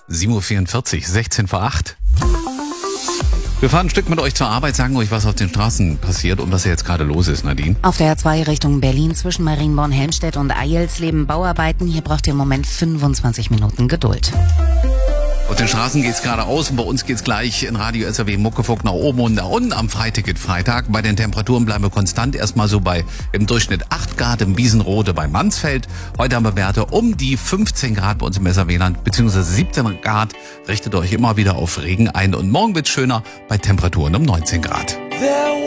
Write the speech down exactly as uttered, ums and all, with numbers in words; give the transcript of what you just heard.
sieben Uhr vierundvierzig, sechzehn vor acht. Wir fahren ein Stück mit euch zur Arbeit, sagen euch, was auf den Straßen passiert und was jetzt gerade los ist, Nadine. Auf der A zwei Richtung Berlin zwischen Marienborn-Helmstedt und Eilsleben Bauarbeiten. Hier braucht ihr im Moment fünfundzwanzig Minuten Geduld. Auf den Straßen geht's geradeaus und bei uns geht's gleich in Radio S R W Muckefuck nach oben und nach unten am Freiticket-Freitag. Bei den Temperaturen bleiben wir konstant erstmal so bei im Durchschnitt acht Grad im Wiesenrode bei Mansfeld. Heute haben wir Werte um die fünfzehn Grad bei uns im S R W-Land, beziehungsweise siebzehn Grad. Richtet euch immer wieder auf Regen ein und morgen wird's schöner bei Temperaturen um neunzehn Grad.